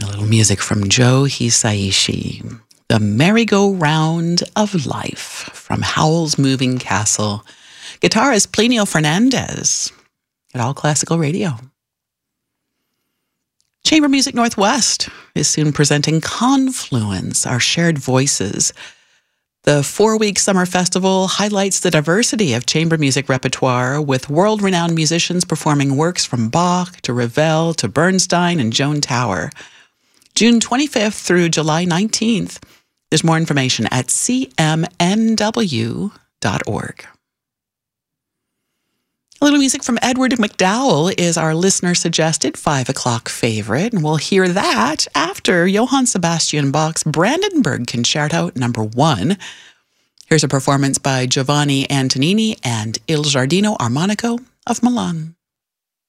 little music from Joe Hisaishi, The Merry-Go-Round of Life from Howl's Moving Castle. Guitarist Plinio Fernandez at All Classical Radio. Chamber Music Northwest is soon presenting Confluence, Our Shared Voices. The 4-week summer festival highlights the diversity of chamber music repertoire, with world-renowned musicians performing works from Bach to Ravel to Bernstein and Joan Tower. June 25th through July 19th. There's more information at cmnw.org. A little music from Edward McDowell is our listener-suggested 5 o'clock favorite, and we'll hear that after Johann Sebastian Bach's Brandenburg Concerto No. 1. Here's a performance by Giovanni Antonini and Il Giardino Armonico of Milan.